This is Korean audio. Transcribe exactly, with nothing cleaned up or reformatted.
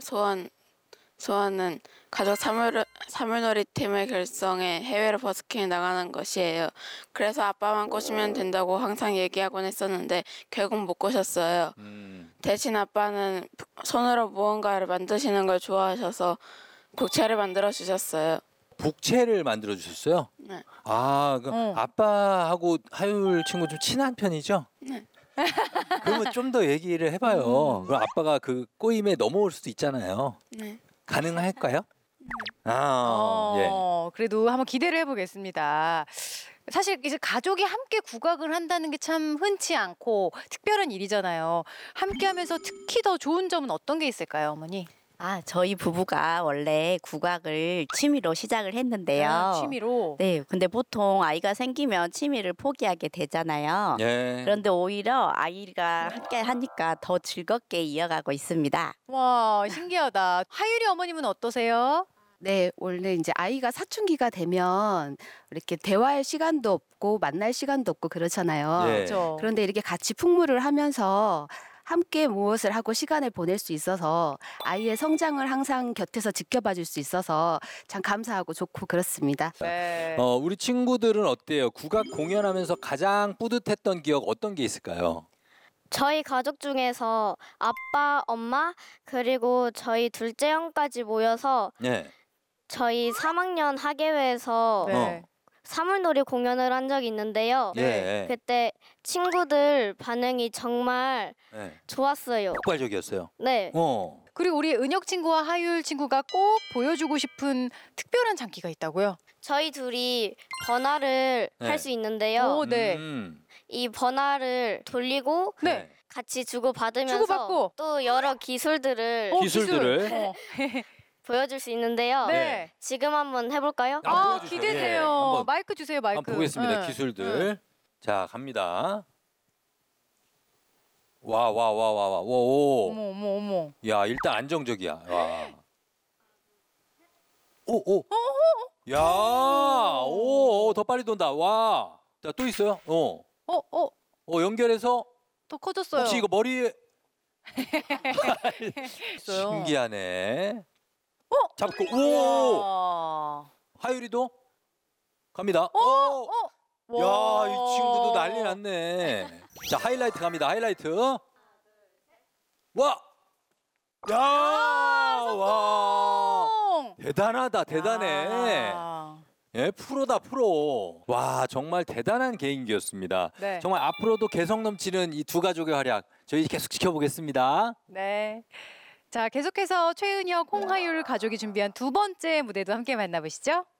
소원 소원은 가족 사물 사물놀이 팀을 결성해 해외로 버스킹 나가는 것이에요. 그래서 아빠만 꼬시면 된다고 항상 얘기하곤 했었는데 결국 못 꼬셨어요. 음. 대신 아빠는 손으로 무언가를 만드시는 걸 좋아하셔서 복채를 만들어 주셨어요. 복채를 만들어 주셨어요? 네. 아, 그 어. 아빠하고 하율 친구 좀 친한 편이죠? 네. 그러면 좀 더 얘기를 해봐요. 그럼 아빠가 그 꼬임에 넘어올 수도 있잖아요. 네. 가능할까요? 아, 예. 어, 그래도 한번 기대를 해보겠습니다. 사실 이제 가족이 함께 국악을 한다는 게 참 흔치 않고 특별한 일이잖아요. 함께하면서 특히 더 좋은 점은 어떤 게 있을까요, 어머니? 아, 저희 부부가 원래 국악을 취미로 시작을 했는데요. 네, 취미로. 네, 근데 보통 아이가 생기면 취미를 포기하게 되잖아요. 예. 그런데 오히려 아이가 함께 하니까 더 즐겁게 이어가고 있습니다. 와, 신기하다. 하율이 어머님은 어떠세요? 네, 원래 이제 아이가 사춘기가 되면 이렇게 대화할 시간도 없고 만날 시간도 없고 그렇잖아요. 예. 그렇죠. 그런데 이렇게 같이 풍물을 하면서 함께 무엇을 하고 시간을 보낼 수 있어서 아이의 성장을 항상 곁에서 지켜봐 줄 수 있어서 참 감사하고 좋고 그렇습니다. 네. 어, 우리 친구들은 어때요? 국악 공연하면서 가장 뿌듯했던 기억 어떤 게 있을까요? 저희 가족 중에서 아빠, 엄마, 그리고 저희 둘째 형까지 모여서 예. 저희 삼 학년 학예회에서 네. 사물놀이 공연을 한 적이 있는데요. 예. 그때 친구들 반응이 정말 예. 좋았어요. 폭발적이었어요. 네. 어. 그리고 우리 은혁 친구와 하율 친구가 꼭 보여주고 싶은 특별한 장기가 있다고요? 저희 둘이 번화를 네. 할 수 있는데요. 오, 네. 음. 이 번화를 돌리고 네. 같이 주고 받으면서 주고받고. 또 여러 기술들을 어, 기술들을. 기술. 어. 보여줄 수 있는데요. 네. 지금 한번 해볼까요? 아, 아, 보여주세요. 기대돼요. 예, 한번- 마이크 주세요, 마이크. 한번 보겠습니다. 네. 기술들. 자, 갑니다. 와, 와, 와, 와, 와. 오, 오. 어머, 어머, 어머. 야, 일단 안정적이야. 와. 오, 오. 야, 오, 오, 더 빨리 돈다. 와. 자, 또 있어요. 어. 어, 어, 어, 연결해서 더 커졌어요. 혹시 이거 머리에 있어요. 신기하네. 어? 잡고 오! 와. 하율이도 갑니다. 어, 오! 어. 야, 이 친구도 난리 났네. 자, 하이라이트 갑니다. 하이라이트. 와! 야! 와! 어. 대단하다. 대단해. 아. 예, 프로다, 프로. 와, 정말 대단한 개인기였습니다. 네. 정말 앞으로도 개성 넘치는 이 두 가족의 활약 저희 계속 지켜보겠습니다. 네. 자, 계속해서 최은혁, 홍하율 가족이 준비한 두 번째 무대도 함께 만나보시죠.